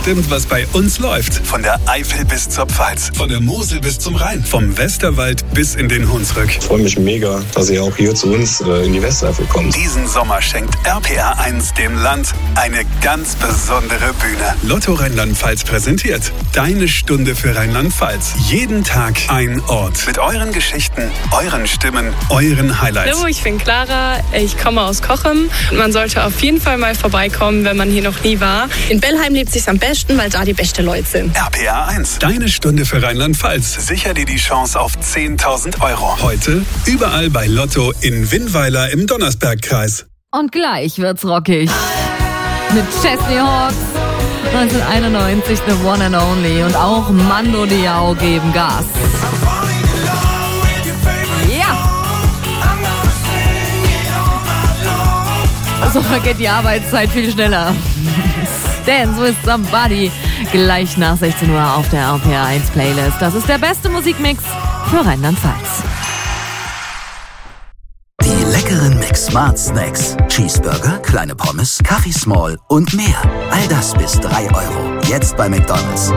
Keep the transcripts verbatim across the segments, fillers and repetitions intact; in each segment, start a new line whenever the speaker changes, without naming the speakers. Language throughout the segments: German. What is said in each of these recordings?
bestimmt, was bei uns läuft. Von der Eifel bis zur Pfalz, von der Mosel bis zum Rhein, vom Westerwald bis in den Hunsrück.
Ich freue mich mega, dass ihr auch hier zu uns äh, in die Westeifel kommt.
Diesen Sommer schenkt R P R eins dem Land eine ganz besondere Bühne. Lotto Rheinland-Pfalz präsentiert Deine Stunde für Rheinland-Pfalz. Jeden Tag ein Ort. Mit euren Geschichten, euren Stimmen, euren Highlights.
Hallo, ich bin Clara, ich komme aus Cochem. Man sollte auf jeden Fall mal vorbeikommen, wenn man hier noch nie war.
In Bellheim lebt sich's am besten, weil da die besten Leute sind.
R P R eins, Deine Stunde für Rheinland-Pfalz. Sicher dir die Chance auf zehntausend Euro. Heute überall bei Lotto in Winnweiler im Donnersbergkreis.
Und gleich wird's rockig. Mit Chesney Hawks, neunzehnhunderteinundneunzig The One and Only, und auch Mando Diao geben Gas. Ja! So vergeht die Arbeitszeit viel schneller. Dance with Somebody. Gleich nach sechzehn Uhr auf der R P R eins Playlist. Das ist der beste Musikmix für Rheinland-Pfalz.
Die leckeren Mix Smart Snacks. Cheeseburger, kleine Pommes, Kaffee Small und mehr. All das bis drei Euro. Jetzt bei McDonald's.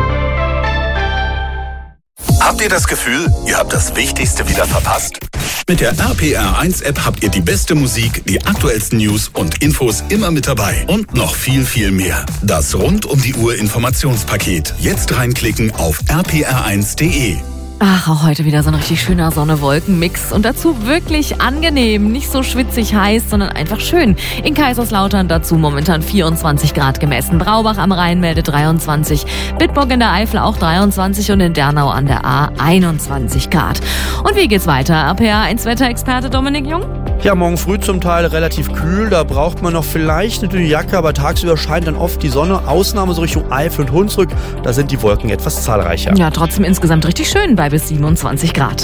Habt ihr das Gefühl, ihr habt das Wichtigste wieder verpasst? Mit der R P R eins App habt ihr die beste Musik, die aktuellsten News und Infos immer mit dabei. Und noch viel, viel mehr. Das rund um die Uhr Informationspaket. Jetzt reinklicken auf r p r eins punkt d e.
Ach, auch heute wieder so ein richtig schöner Sonne-Wolken-Mix. Und dazu wirklich angenehm. Nicht so schwitzig heiß, sondern einfach schön. In Kaiserslautern dazu momentan vierundzwanzig Grad gemessen. Braubach am Rhein meldet dreiundzwanzig. Bitburg in der Eifel auch dreiundzwanzig. Und in Dernau an der A einundzwanzig Grad. Und wie geht's weiter? R P R eins Wetterexperte Dominik Jung?
Ja, morgen früh zum Teil relativ kühl. Da braucht man noch vielleicht eine dünne Jacke, aber tagsüber scheint dann oft die Sonne. Ausnahme so Richtung Eifel und Hunsrück. Da sind die Wolken etwas zahlreicher.
Ja, trotzdem insgesamt richtig schön bei bis siebenundzwanzig Grad.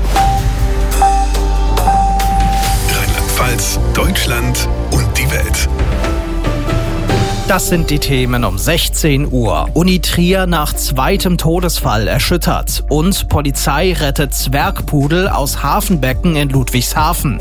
Rheinland-Pfalz, Deutschland und die Welt.
Das sind die Themen um sechzehn Uhr. Uni Trier nach zweitem Todesfall erschüttert. Und Polizei rettet Zwergpudel aus Hafenbecken in Ludwigshafen.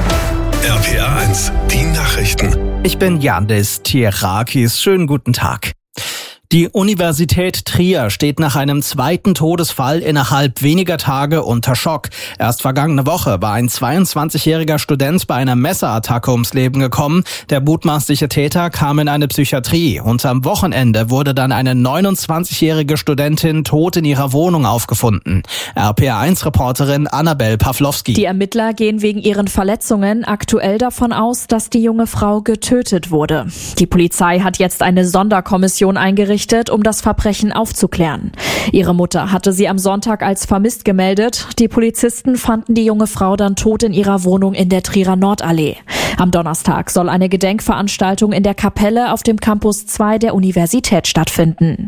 R P R eins, die Nachrichten.
Ich bin Yandis Tierakis. Schönen guten Tag. Die Universität Trier steht nach einem zweiten Todesfall innerhalb weniger Tage unter Schock. Erst vergangene Woche war ein zweiundzwanzigjähriger Student bei einer Messerattacke ums Leben gekommen. Der mutmaßliche Täter kam in eine Psychiatrie und am Wochenende wurde dann eine neunundzwanzigjährige Studentin tot in ihrer Wohnung aufgefunden. R P R eins Reporterin Annabel Pawlowski.
Die Ermittler gehen wegen ihren Verletzungen aktuell davon aus, dass die junge Frau getötet wurde. Die Polizei hat jetzt eine Sonderkommission eingerichtet, um das Verbrechen aufzuklären. Ihre Mutter hatte sie am Sonntag als vermisst gemeldet. Die Polizisten fanden die junge Frau dann tot in ihrer Wohnung in der Trierer Nordallee. Am Donnerstag soll eine Gedenkveranstaltung in der Kapelle auf dem Campus zwei der Universität stattfinden.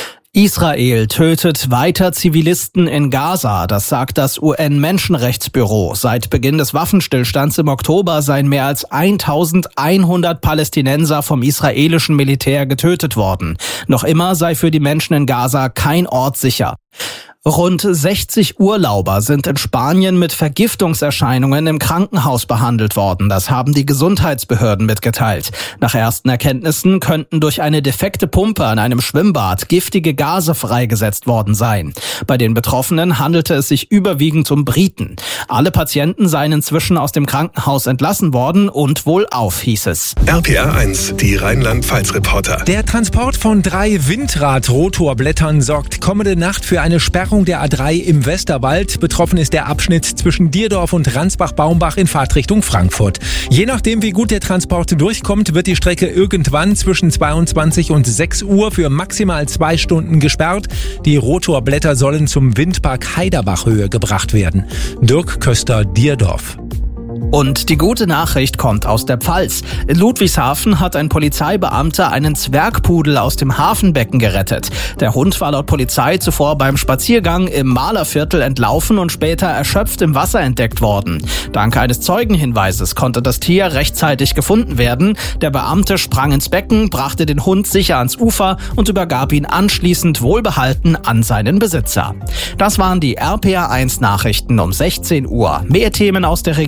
Israel tötet weiter Zivilisten in Gaza, das sagt das U N-Menschenrechtsbüro. Seit Beginn des Waffenstillstands im Oktober seien mehr als eintausendeinhundert Palästinenser vom israelischen Militär getötet worden. Noch immer sei für die Menschen in Gaza kein Ort sicher. Rund sechzig Urlauber sind in Spanien mit Vergiftungserscheinungen im Krankenhaus behandelt worden. Das haben die Gesundheitsbehörden mitgeteilt. Nach ersten Erkenntnissen könnten durch eine defekte Pumpe an einem Schwimmbad giftige Gase freigesetzt worden sein. Bei den Betroffenen handelte es sich überwiegend um Briten. Alle Patienten seien inzwischen aus dem Krankenhaus entlassen worden und wohlauf, hieß es.
R P R eins, die Rheinland-Pfalz-Reporter.
Der Transport von drei Windrad-Rotorblättern sorgt kommende Nacht für eine Sperrung der A drei im Westerwald. Betroffen ist der Abschnitt zwischen Dierdorf und Ransbach-Baumbach in Fahrtrichtung Frankfurt. Je nachdem, wie gut der Transport durchkommt, wird die Strecke irgendwann zwischen zweiundzwanzig und sechs Uhr für maximal zwei Stunden gesperrt. Die Rotorblätter sollen zum Windpark Heiderbachhöhe gebracht werden. Dirk Köster, Dierdorf.
Und die gute Nachricht kommt aus der Pfalz. In Ludwigshafen hat ein Polizeibeamter einen Zwergpudel aus dem Hafenbecken gerettet. Der Hund war laut Polizei zuvor beim Spaziergang im Malerviertel entlaufen und später erschöpft im Wasser entdeckt worden. Dank eines Zeugenhinweises konnte das Tier rechtzeitig gefunden werden. Der Beamte sprang ins Becken, brachte den Hund sicher ans Ufer und übergab ihn anschließend wohlbehalten an seinen Besitzer. Das waren die R P R eins Nachrichten um sechzehn Uhr. Mehr Themen aus der Region gibt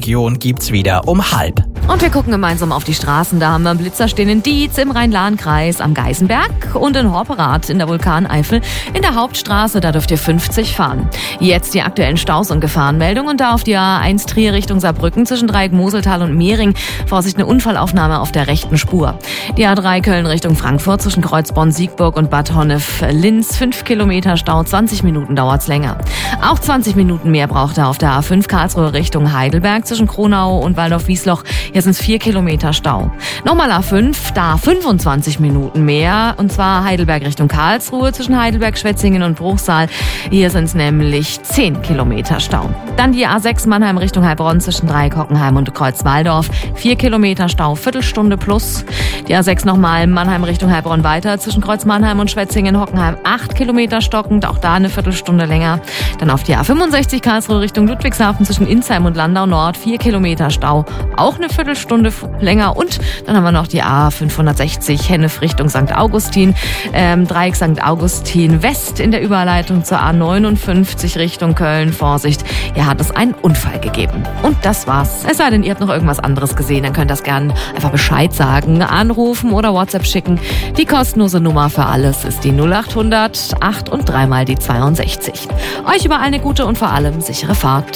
gibt's wieder um halb.
Und wir gucken gemeinsam auf die Straßen. Da haben wir einen Blitzer stehen in Dietz im Rhein-Lahn-Kreis, am Geisenberg und in Horperath in der Vulkaneifel. In der Hauptstraße, da dürft ihr fünfzig fahren. Jetzt die aktuellen Staus und Gefahrenmeldungen. Da auf die A eins Trier Richtung Saarbrücken zwischen Dreieck-Moseltal und Mehring. Vorsicht, eine Unfallaufnahme auf der rechten Spur. Die A drei Köln Richtung Frankfurt zwischen Kreuzborn, Siegburg und Bad Honnef-Linz. fünf Kilometer Stau, zwanzig Minuten dauert's länger. Auch zwanzig Minuten mehr braucht er auf der A fünf Karlsruhe Richtung Heidelberg zwischen Kronau und Waldorf-Wiesloch. Hier sind es vier Kilometer Stau. Nochmal A fünf, da fünfundzwanzig Minuten mehr. Und zwar Heidelberg Richtung Karlsruhe zwischen Heidelberg, Schwetzingen und Bruchsal. Hier sind es nämlich zehn Kilometer Stau. Dann die A sechs Mannheim Richtung Heilbronn zwischen Dreieck, Hockenheim und Kreuzwaldorf. vier Kilometer Stau, Viertelstunde plus. Die A sechs nochmal Mannheim Richtung Heilbronn weiter zwischen Kreuz Mannheim und Schwetzingen, Hockenheim. acht Kilometer stockend, auch da eine Viertelstunde länger. Dann auf die A fünfundsechzig Karlsruhe Richtung Ludwigshafen zwischen Insheim und Landau Nord. vier Kilometer Stau, auch eine Viertelstunde länger. Und dann haben wir noch die A fünfhundertsechzig Hennef Richtung Sankt Augustin. Ähm, Dreieck Sankt Augustin West in der Überleitung zur A neunundfünfzig Richtung Köln. Vorsicht, hier hat es einen Unfall gegeben. Und das war's. Es sei denn, ihr habt noch irgendwas anderes gesehen, dann könnt ihr das gerne einfach Bescheid sagen, anrufen oder WhatsApp schicken. Die kostenlose Nummer für alles ist die null achthundert acht und dreimal die zweiundsechzig. Euch überall eine gute und vor allem sichere Fahrt.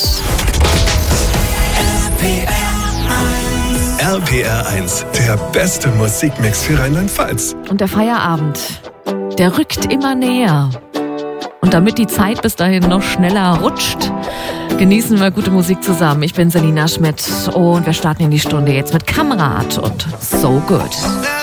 R P R eins, der beste Musikmix für Rheinland-Pfalz.
Und der Feierabend, der rückt immer näher. Und damit die Zeit bis dahin noch schneller rutscht, genießen wir gute Musik zusammen. Ich bin Selina Schmidt und wir starten in die Stunde jetzt mit Kamrat und So Good.